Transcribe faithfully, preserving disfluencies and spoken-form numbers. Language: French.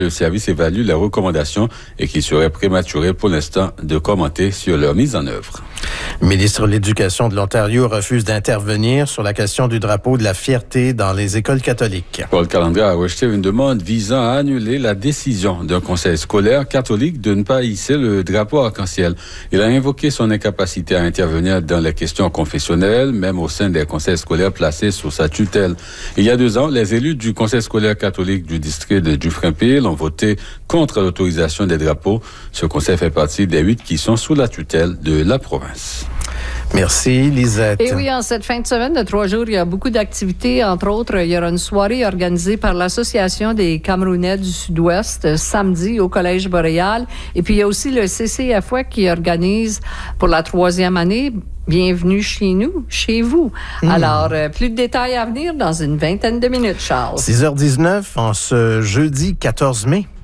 Le service évalue les recommandations et qu'il serait prématuré pour l'instant de commenter sur leur mise en œuvre. Le ministre de l'Éducation de l'Ontario refuse d'intervenir sur la question du drapeau de la fierté dans les écoles catholiques. Paul Calandra a rejeté une demande visant à annuler la décision d'un conseil scolaire catholique de ne pas hisser le drapeau arc-en-ciel. Il a invoqué son incapacité à intervenir dans les questions confessionnelles, même au sein des conseils scolaires placés sous sa tutelle. Il y a deux ans, les élus du conseil scolaire catholique du district de Dufresne-Peel ont voté contre l'autorisation des drapeaux. Ce conseil fait partie des huit qui sont sous la tutelle de la province. Merci, Lisette. Et oui, en cette fin de semaine de trois jours, il y a beaucoup d'activités. Entre autres, il y aura une soirée organisée par l'Association des Camerounais du Sud-Ouest samedi au Collège Boréal. Et puis, il y a aussi le C C F O E qui organise pour la troisième année Bienvenue chez nous, chez vous. Mmh. Alors, euh, plus de détails à venir dans une vingtaine de minutes, Charles. six heures dix-neuf en ce jeudi quatorze mai.